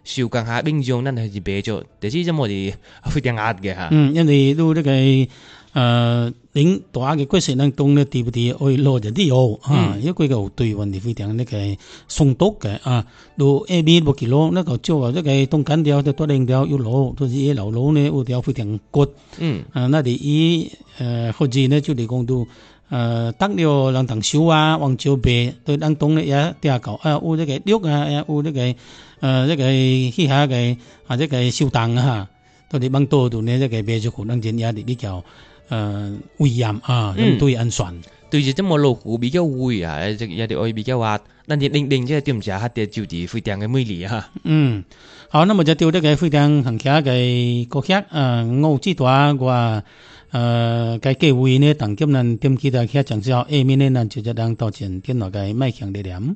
小江下bình常咱係白咗，但是這麼的非常壓嘅嚇。 因為都呢個領大嘅決策能動咧，對不對？可以攞就啲油一個個對問題非常呢個鬆毒嘅都下邊冇幾攞，呢個做啊，呢個東間條就多零條要攞，都是一流攞呢，有條非常骨。那啲以或者呢就嚟講都得了兩層少啊，黃椒白對冷凍咧也啲下舊有呢個肉有呢個呢個起下嘅或者個小蛋都哋幫多度呢，呢個白就可能真也啲比較胃炎對安全。 對住這麼老虎比較會有啲愛比較滑，但係令即係點食，啲就啲非常嘅美麗好，那麼就調呢個非常行家嘅國客我知道話cái機會呢，當今人點記得佢講之後，面呢人就當到前電腦嘅賣強地點。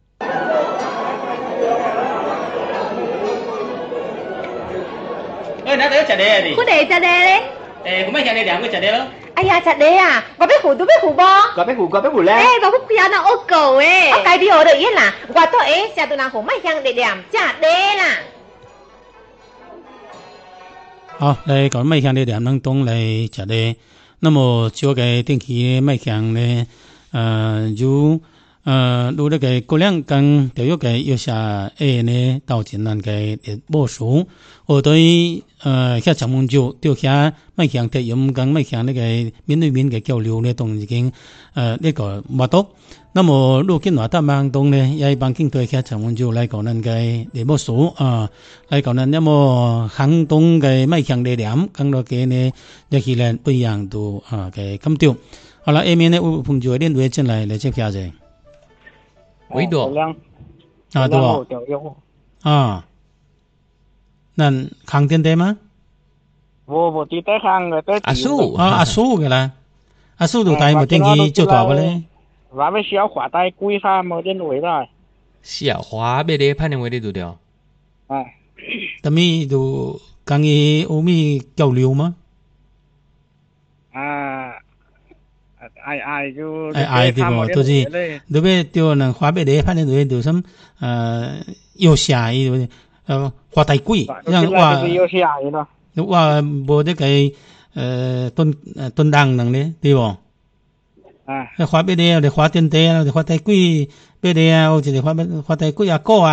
哪度有食嘢你？ 我哋食嘢咧。 咁賣強地點，我食嘢咯。 哎呀，食嘢啊！我俾糊都俾糊噃。 我俾糊咧。 我不佢有那惡狗誒。我介俾我哋嘢啦，我都食到那糊賣強地點食嘢啦。 好，嚟講賣強地點當中嚟食嘢。那麼做嘅天氣賣強呢，如如呢個過兩更就有嘅有下呢到前นั้น嘅波數，我對喺陳門州對喺賣強嘅用更賣強呢個面對面嘅交流呢，都已經呢個冇到。那麼如今話得萬東呢，也幫經對喺陳門州嚟講นั้น嘅波數嚟講นั้น，那麼行動嘅賣強地點更多嘅呢，一起嚟不一樣都嘅咁調。好啦，下面呢會碰住啲女進嚟接下啫。 幾多？ 多นั่นขังเต็มมั้ยบ่ติดแต่ขังแต่阿叔阿叔嘅啦阿叔度帶冇定期做大嘅咧話咩小華帶規劃冇啲位啦小華俾你判定位啲度掉但係度講嘢有咩交流嗎 ai就對不都是對不對能華俾你判定位度什有下一華帶貴讓話冇啲嘅敦當能咧對不華俾你華電地華帶貴俾你或者華帶貴高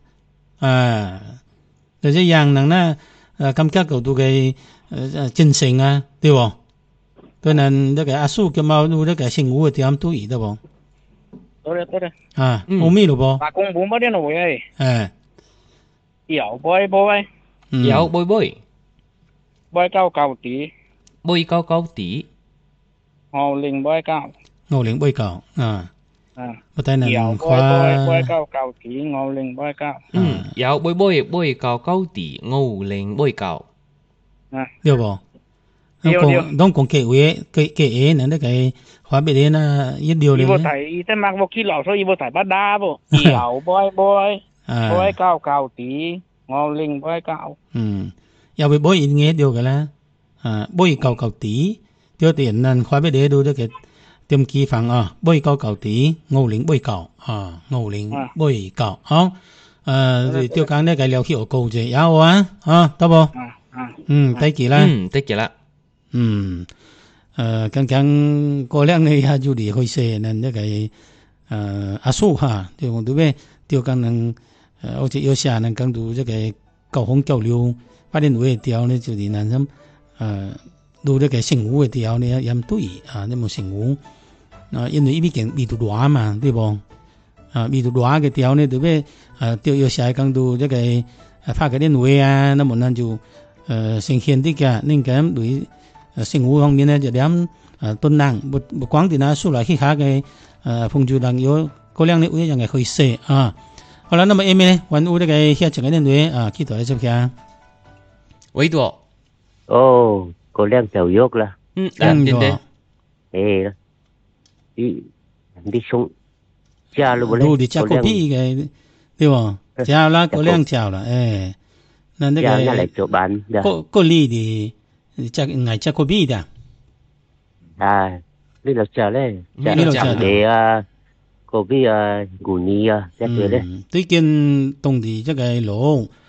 就這樣能呢感覺到度嘅真誠對不對能呢個阿叔嘅貓呢個生活點都易對不對冇咩咯噃打工冇乜啲位有杯高高啲杯高高啲牛零杯高不但能有杯高高啲牛零杯高有杯高高啲牛零杯高對不當講嘅能呢個話俾你啦一條嚟睇即係麥木基流所以要睇不打噃有杯高高啲牛零杯高有杯嘢掉嘅啦杯高高啲掉tiền能話俾你到呢個點記法杯高高啲牛零杯高牛零杯高好掉講呢個聊起我高啫有得不得幾啦得幾啦剛剛過兩日下就離開社能呢個阿叔對唔對咩掉講能或者有下能講到這個交通交流發展會調呢就係難心到呢個生活嘅調呢也唔對呢冇生活因為呢邊未到大嘛對不未到大嘅調呢對咩調有下講到這個發展會那麼難就呈現啲嘅nên cái對生活方面呢就點敦能不光係那數來其他嘅風俗能有嗰兩呢會讓佢去寫好啦，那麼下面呢，揾呢個下場嘅呢位期待一下。 幾多？ 個靚就喐啦。 點點？ 啲餸加咯喎。你加個屁嘅，對喎？加啦，個靚加啦，那呢個嚟做辦。 個呢啲加個屁的。 呢度加咧，加嘅個屁古尼即係咧。 最近當地即係路。